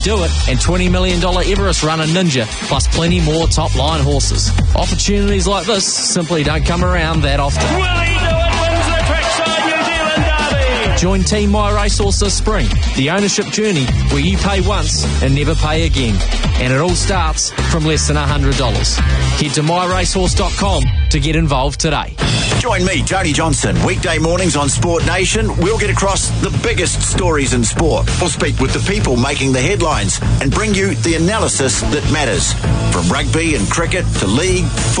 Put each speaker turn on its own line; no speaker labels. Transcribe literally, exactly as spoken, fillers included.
Do It, and twenty million dollars Everest Runner Ninja, plus plenty more top-line horses. Opportunities like this simply don't come around that often.
Willie Do It wins the Trackside New Zealand Derby.
Join Team My Racehorse this spring, the ownership journey where you pay once and never pay again. And it all starts from less than one hundred dollars. Head to my racehorse dot com to get involved today.
Join me, Tony Johnson, weekday mornings on Sport Nation. We'll get across the biggest stories in sport. We'll speak with the people making the headlines and bring you the analysis that matters. From rugby and cricket to league,